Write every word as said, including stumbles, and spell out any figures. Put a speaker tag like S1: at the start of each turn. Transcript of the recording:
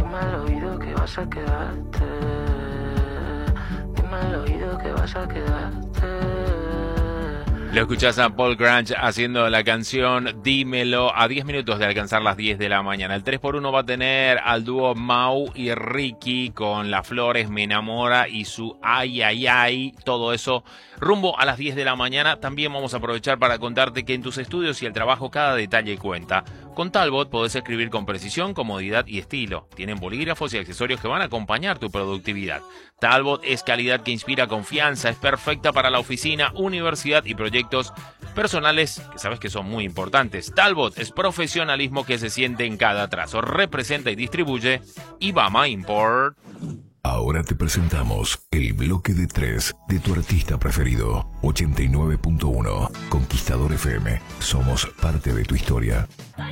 S1: Dime al oído que vas a quedarte. Dime al oído que vas a quedarte.
S2: Lo escuchás a Paul Grange haciendo la canción Dímelo a diez minutos de alcanzar las diez de la mañana. El tres por uno va a tener al dúo Mau y Ricky con Las Flores Me Enamora y su Ay Ay Ay. Todo eso rumbo a las diez de la mañana. También vamos a aprovechar para contarte que en tus estudios y el trabajo cada detalle cuenta. Con Talbot podés escribir con precisión, comodidad y estilo. Tienen bolígrafos y accesorios que van a acompañar tu productividad. Talbot es calidad que inspira confianza, es perfecta para la oficina, universidad y proyectos personales que sabes que son muy importantes. Talbot es profesionalismo que se siente en cada trazo. Representa y distribuye Ibama Import.
S3: Ahora te presentamos el bloque de tres de tu artista preferido. ochenta y nueve punto uno Conquistador F M. Somos parte de tu historia.